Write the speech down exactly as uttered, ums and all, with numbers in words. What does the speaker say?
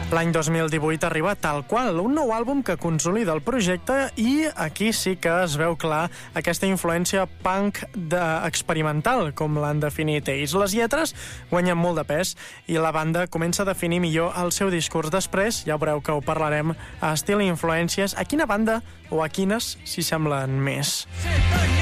L'any dos mil divuit arriba tal qual, un nou àlbum que consolida el projecte i aquí sí que es veu clar aquesta influència punk experimental, com l'han definit ells. Les lletres guanyen molt de pes i la banda comença a definir millor el seu discurs. Després, ja veureu que ho parlarem, a estil i influències, a quina banda o a quines s'hi semblen més.